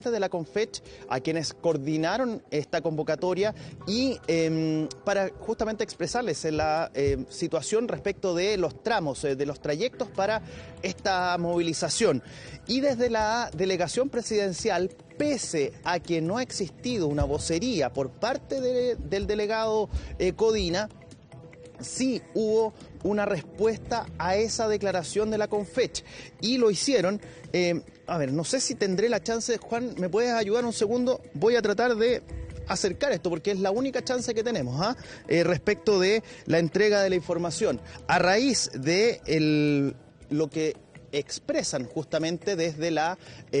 de la CONFECH, a quienes coordinaron esta convocatoria y para justamente expresarles la situación respecto de los tramos, de los trayectos para esta movilización. Y desde la delegación presidencial, pese a que no ha existido una vocería por parte del delegado Codina, sí hubo una respuesta a esa declaración de la CONFECH y lo hicieron. A ver, no sé si tendré la chance, Juan, ¿me puedes ayudar un segundo? Voy a tratar de acercar esto porque es la única chance que tenemos respecto de la entrega de la información. A raíz de lo que expresan justamente desde la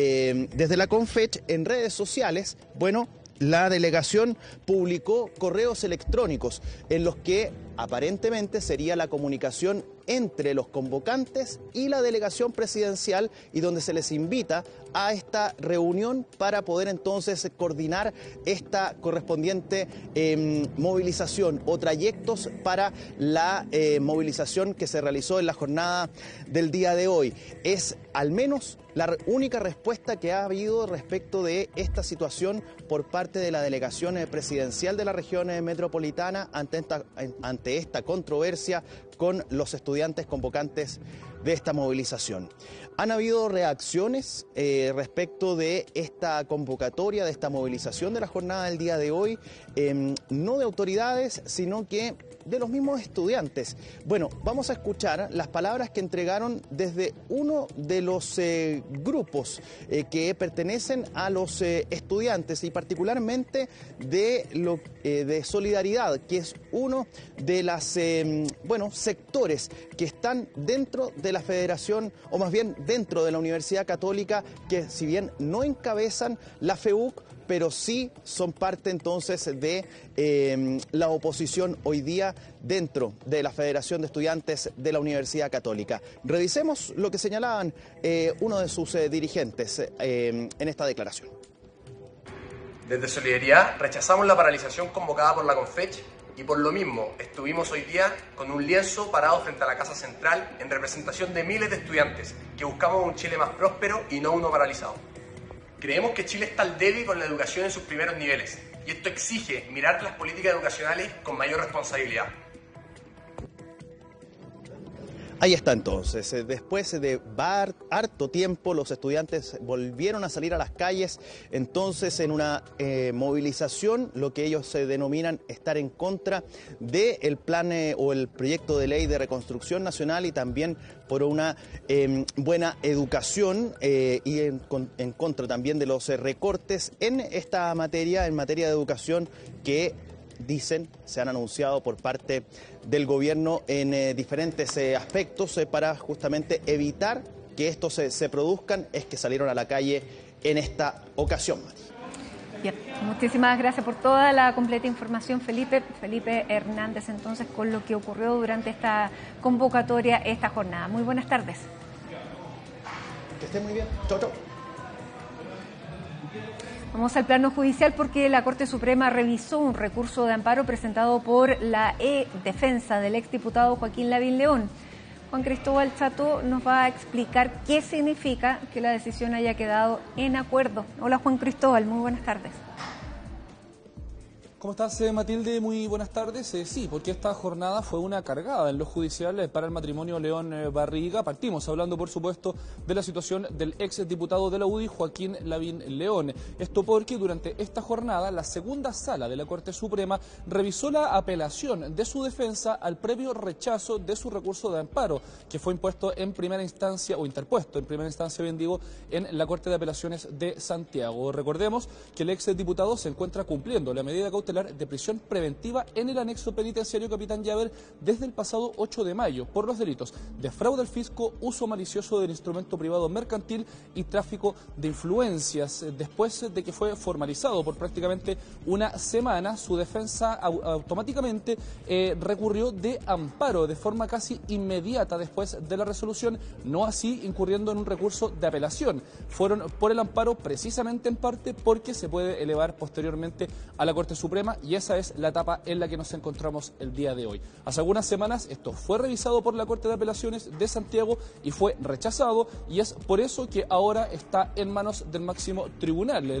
CONFECH en redes sociales, bueno, la delegación publicó correos electrónicos en los que aparentemente sería la comunicación entre los convocantes y la delegación presidencial y donde se les invita a esta reunión para poder entonces coordinar esta correspondiente movilización o trayectos para la movilización que se realizó en la jornada del día de hoy. Es al menos la única respuesta que ha habido respecto de esta situación por parte de la delegación presidencial de la región metropolitana ante esta controversia con los estudiantes convocantes de esta movilización. Han habido reacciones respecto de esta convocatoria, de esta movilización de la jornada del día de hoy, no de autoridades, sino que de los mismos estudiantes. Bueno, vamos a escuchar las palabras que entregaron desde uno de los grupos que pertenecen a los estudiantes y particularmente de Solidaridad, que es uno de las sectores que están dentro de la federación, o más bien dentro de la Universidad Católica, que si bien no encabezan la FEUC, pero sí son parte entonces de la oposición hoy día dentro de la Federación de Estudiantes de la Universidad Católica. Revisemos lo que señalaban uno de sus dirigentes en esta declaración. Desde Solidaridad rechazamos la paralización convocada por la CONFECH y por lo mismo estuvimos hoy día con un lienzo parado frente a la Casa Central en representación de miles de estudiantes que buscamos un Chile más próspero y no uno paralizado. Creemos que Chile está al debe con la educación en sus primeros niveles y esto exige mirar las políticas educacionales con mayor responsabilidad. Ahí está entonces, después de harto tiempo los estudiantes volvieron a salir a las calles, entonces en una movilización, lo que ellos se denominan estar en contra del plan o el proyecto de ley de reconstrucción nacional y también por una buena educación y en contra también de los recortes en esta materia, en materia de educación que dicen, se han anunciado por parte del gobierno en diferentes aspectos para justamente evitar que estos se produzcan, es que salieron a la calle en esta ocasión. Bien, muchísimas gracias por toda la completa información, Felipe. Felipe Hernández, entonces, con lo que ocurrió durante esta convocatoria, esta jornada. Muy buenas tardes. Que esté muy bien. Chau, chau. Vamos al plano judicial porque la Corte Suprema revisó un recurso de amparo presentado por la defensa del exdiputado Joaquín Lavín León. Juan Cristóbal Chato nos va a explicar qué significa que la decisión haya quedado en acuerdo. Hola Juan Cristóbal, muy buenas tardes. ¿Cómo estás, Matilde? Muy buenas tardes. Sí, porque esta jornada fue una cargada en lo judicial para el matrimonio León Barriga. Partimos hablando, por supuesto, de la situación del exdiputado de la UDI, Joaquín Lavín León. Esto porque durante esta jornada la segunda sala de la Corte Suprema revisó la apelación de su defensa al previo rechazo de su recurso de amparo, que fue impuesto en primera instancia, o interpuesto en primera instancia, bien digo, en la Corte de Apelaciones de Santiago. Recordemos que el exdiputado se encuentra cumpliendo la medida cautelar de prisión preventiva en el anexo penitenciario Capitán Llaver desde el pasado 8 de mayo por los delitos de fraude al fisco, uso malicioso del instrumento privado mercantil y tráfico de influencias. Después de que fue formalizado por prácticamente una semana, su defensa automáticamente recurrió de amparo de forma casi inmediata después de la resolución, no así incurriendo en un recurso de apelación. Fueron por el amparo precisamente en parte porque se puede elevar posteriormente a la Corte Suprema Suprema, y esa es la etapa en la que nos encontramos el día de hoy. Hace algunas semanas esto fue revisado por la Corte de Apelaciones de Santiago y fue rechazado, y es por eso que ahora está en manos del máximo tribunal.